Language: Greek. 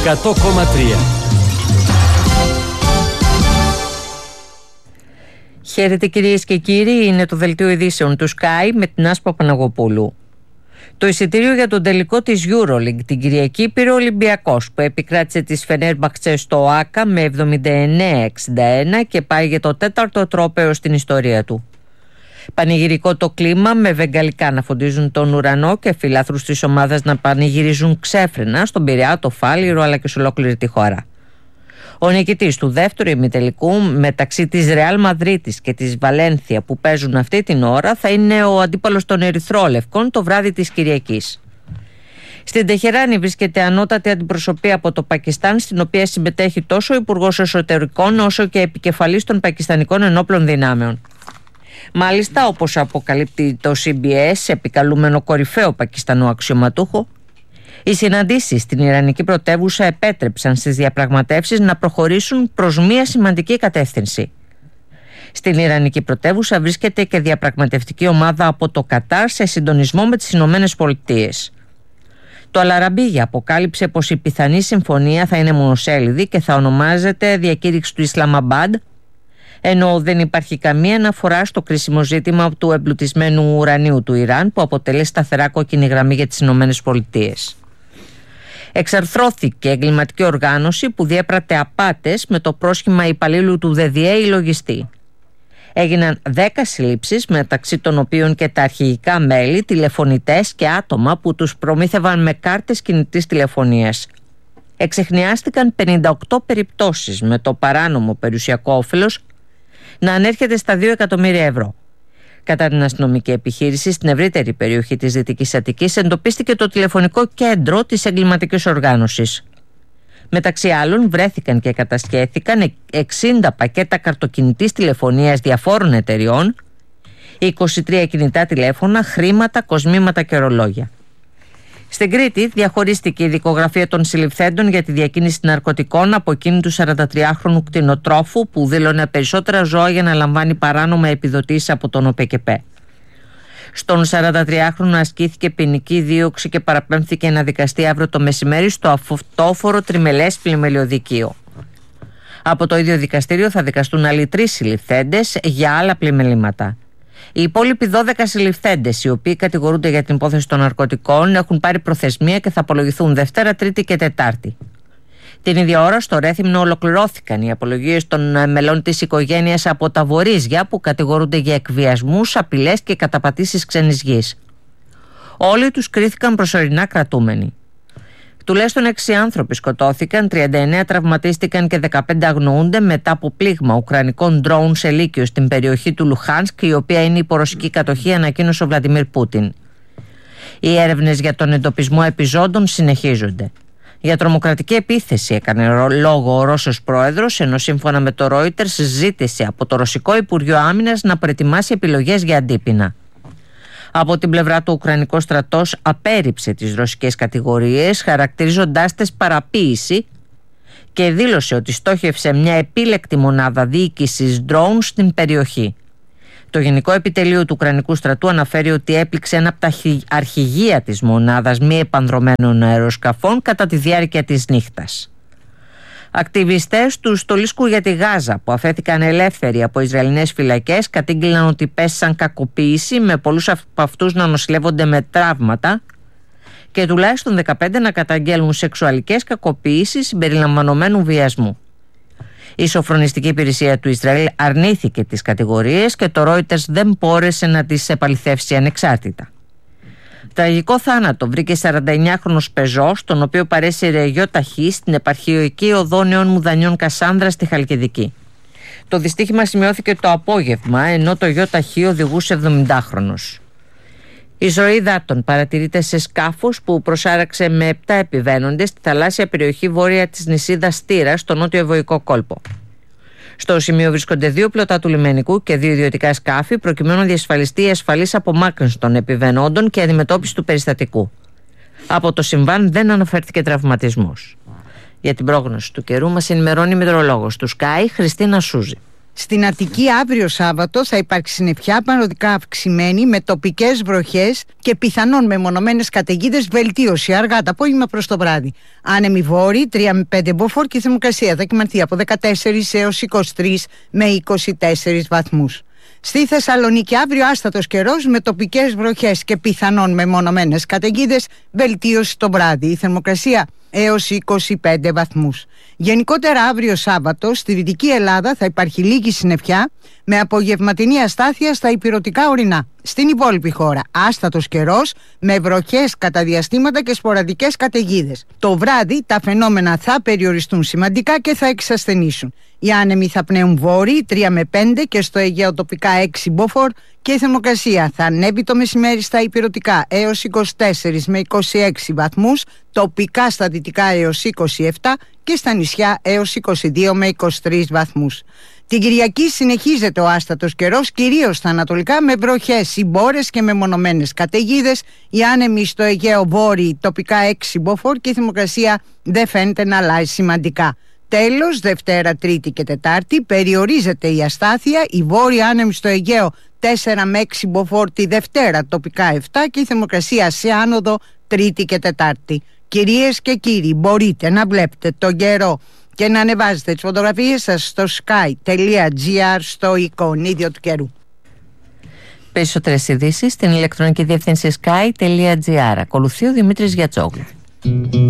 100,3. Χαίρετε κυρίες και κύριοι, είναι το δελτίο ειδήσεων του Sky με την Άσπα Παναγοπούλου. Το εισιτήριο για τον τελικό της EuroLeague την Κυριακή πήρε ο Ολυμπιακός, που επικράτησε τη Φενέρμπαχτσε στο ΟΑΚΑ με 79-61 και πάει για το τέταρτο τρόπαιο στην ιστορία του. Πανηγυρικό το κλίμα, με βεγγαλικά να φωτίζουν τον ουρανό και φιλάθρους της ομάδας να πανηγυρίζουν ξέφρενα στον Πειραιά, το Φάληρο αλλά και σε ολόκληρη τη χώρα. Ο νικητής του δεύτερου ημιτελικού μεταξύ της Ρεάλ Μαδρίτης και της Βαλένθια που παίζουν αυτή την ώρα θα είναι ο αντίπαλος των Ερυθρόλευκων το βράδυ της Κυριακής. Στην Τεχεράνη βρίσκεται ανώτατη αντιπροσωπεία από το Πακιστάν, στην οποία συμμετέχει τόσο ο Υπουργός Εσωτερικών όσο και επικεφαλής των Πακιστανικών Ενόπλων Δυνάμεων. Μάλιστα, όπως αποκαλύπτει το CBS, επικαλούμενο κορυφαίο Πακιστανό αξιωματούχο, οι συναντήσεις στην Ιρανική πρωτεύουσα επέτρεψαν στις διαπραγματεύσεις να προχωρήσουν προς μια σημαντική κατεύθυνση. Στην Ιρανική πρωτεύουσα βρίσκεται και διαπραγματευτική ομάδα από το Κατάρ σε συντονισμό με τις Ηνωμένες Πολιτείες. Το Αλαραμπίγια αποκάλυψε πως η πιθανή συμφωνία θα είναι μονοσέλιδη και θα ονομάζεται Διακήρυξη του Ισλαμαμπάντ, ενώ δεν υπάρχει καμία αναφορά στο κρίσιμο ζήτημα του εμπλουτισμένου ουρανίου του Ιράν, που αποτελεί σταθερά κόκκινη γραμμή για τις Ηνωμένες Πολιτείες. Εξαρθρώθηκε εγκληματική οργάνωση που διέπρατε απάτες με το πρόσχημα υπαλλήλου του ΔΔΕ ή λογιστή. Έγιναν 10 συλλήψεις, μεταξύ των οποίων και τα αρχηγικά μέλη, τηλεφωνητές και άτομα που τους προμήθευαν με κάρτες κινητής τηλεφωνίας. Εξεχνιάστηκαν 58 περιπτώσεις, με το παράνομο περιουσιακό όφελος να ανέρχεται στα 2 εκατομμύρια ευρώ. Κατά την αστυνομική επιχείρηση, στην ευρύτερη περιοχή της Δυτικής Αττικής εντοπίστηκε το τηλεφωνικό κέντρο της εγκληματικής οργάνωσης. Μεταξύ άλλων, βρέθηκαν και κατασχέθηκαν 60 πακέτα καρτοκινητής τηλεφωνίας διαφόρων εταιριών, 23 κινητά τηλέφωνα, χρήματα, κοσμήματα και ρολόγια. Στην Κρήτη διαχωρίστηκε η δικογραφία των συλληφθέντων για τη διακίνηση ναρκωτικών από εκείνη του 43χρονου κτηνοτρόφου που δήλωνε περισσότερα ζώα για να λαμβάνει παράνομα επιδοτήσεις από τον ΟΠΕΚΕΠΕ. Στον 43χρονο ασκήθηκε ποινική δίωξη και παραπέμφθηκε να δικαστεί αύριο το μεσημέρι στο αυτόφορο τριμελές πλημελιωδικείο. Από το ίδιο δικαστήριο θα δικαστούν άλλοι 3 συλληφθέντες για άλλα πλημελήματα. Οι υπόλοιποι 12 συλληφθέντες, οι οποίοι κατηγορούνται για την υπόθεση των ναρκωτικών, έχουν πάρει προθεσμία και θα απολογηθούν Δευτέρα, Τρίτη και Τετάρτη. Την ίδια ώρα στο Ρέθυμνο ολοκληρώθηκαν οι απολογίες των μελών της οικογένειας από τα Βορίζια που κατηγορούνται για εκβιασμούς, απειλές και καταπατήσεις ξένης γης. Όλοι τους κρίθηκαν προσωρινά κρατούμενοι. Τουλάχιστον 6 άνθρωποι σκοτώθηκαν, 39 τραυματίστηκαν και 15 αγνοούνται μετά από πλήγμα ουκρανικών ντρόουν σε Λύκειο στην περιοχή του Λουχάνσκ, η οποία είναι υπό ρωσική κατοχή, ανακοίνωσε ο Βλαντιμίρ Πούτιν. Οι έρευνες για τον εντοπισμό επιζώντων συνεχίζονται. Για τρομοκρατική επίθεση έκανε λόγο ο Ρώσος πρόεδρος, ενώ σύμφωνα με το Reuters ζήτησε από το Ρωσικό Υπουργείο Άμυνας να προετοιμάσει επιλογές για αντίπεινα. Από την πλευρά του, ο Ουκρανικός στρατός απέρριψε τις ρωσικές κατηγορίες, χαρακτηρίζοντάς τις παραποίηση, και δήλωσε ότι στόχευσε μια επίλεκτη μονάδα διοίκησης ντρόουν στην περιοχή. Το Γενικό Επιτελείο του Ουκρανικού στρατού αναφέρει ότι έπληξε ένα από τα αρχηγεία της μονάδας μη επανδρωμένων αεροσκαφών κατά τη διάρκεια της νύχτας. Ακτιβιστές του στολίσκου για τη Γάζα, που αφέθηκαν ελεύθεροι από Ισραηλινές φυλακές, κατήγγειλαν ότι πέσαν κακοποίηση, με πολλούς από αυτούς να νοσηλεύονται με τραύματα και τουλάχιστον 15 να καταγγέλουν σεξουαλικές κακοποίησεις συμπεριλαμβανομένου βιασμού. Η σοφρονιστική υπηρεσία του Ισραήλ αρνήθηκε τις κατηγορίες και το Reuters δεν μπόρεσε να τις επαληθεύσει ανεξάρτητα. Τραγικό θάνατο βρήκε 49χρονος πεζός, τον οποίο παρέσυρε γιο ταχύ στην επαρχιακή οδό Νέων Μουδανιών Κασάνδρα στη Χαλκιδική. Το δυστύχημα σημειώθηκε το απόγευμα, ενώ το γιο ταχύ οδηγούσε 70χρονος. Η ζωή υδάτων παρατηρείται σε σκάφος που προσάραξε με 7 επιβαίνοντες στη θαλάσσια περιοχή βόρεια της νησίδας Στήρα, στο νότιο Ευωικό κόλπο. Στο σημείο βρίσκονται 2 πλωτά του λιμενικού και 2 ιδιωτικά σκάφη, προκειμένου να διασφαλιστεί η ασφαλής απομάκρυνση των επιβαίνοντων και αντιμετώπιση του περιστατικού. Από το συμβάν δεν αναφέρθηκε τραυματισμός. Για την πρόγνωση του καιρού μας ενημερώνει η μετεωρολόγος του Sky, Χριστίνα Σούζη. Στην Αττική αύριο Σάββατο θα υπάρξει συννεφιά παροδικά αυξημένη με τοπικές βροχές και πιθανόν μεμονωμένες καταιγίδες, βελτίωση αργά το απόγευμα προς το βράδυ. Άνεμοι βόρειοι 3 με 5 μποφόρ και η θερμοκρασία θα κυμανθεί από 14 έως 23 με 24 βαθμούς. Στη Θεσσαλονίκη αύριο άστατος καιρός με τοπικές βροχές και πιθανόν μεμονωμένες καταιγίδες, βελτίωση το βράδυ. Η θερμοκρασία έως 25 βαθμούς. Γενικότερα αύριο Σάββατο στη Δυτική Ελλάδα θα υπάρχει λίγη συννεφιά με απογευματινή αστάθεια στα ηπειρωτικά ορεινά. Στην υπόλοιπη χώρα άστατος καιρός με βροχές κατά διαστήματα και σποραδικές καταιγίδες. Το βράδυ τα φαινόμενα θα περιοριστούν σημαντικά και θα εξασθενήσουν. Οι άνεμοι θα πνέουν βόρειοι 3 με 5 και στο Αιγαίο τοπικά 6 μποφόρ και η θερμοκρασία θα ανέβει το μεσημέρι στα ηπειρωτικά έως 24 με 26 βαθμούς, τοπικά στα δυτικά έως 27 και στα νησιά έως 22 με 23 βαθμούς. Την Κυριακή συνεχίζεται ο άστατος καιρός, κυρίως στα ανατολικά με βροχές, συμπόρες και μεμονωμένες καταιγίδες. Οι άνεμοι στο Αιγαίο βόρειοι τοπικά 6 μποφόρ και η θερμοκρασία δεν φαίνεται να αλλάζει σημαντικά. Τέλος, Δευτέρα, Τρίτη και Τετάρτη περιορίζεται η αστάθεια. Οι βόρειοι άνεμοι στο Αιγαίο 4 με 6 μποφόρ τη Δευτέρα, τοπικά 7 και η θερμοκρασία σε άνοδο Τρίτη και Τετάρτη. Κυρίες και κύριοι, μπορείτε να βλέπετε τον καιρό και να ανεβάζετε τις φωτογραφίες σας στο sky.gr στο εικονίδιο του καιρού. Περισσότερες ειδήσεις στην ηλεκτρονική διεύθυνση sky.gr. Ακολουθεί ο Δημήτρης Γιατσόγλου.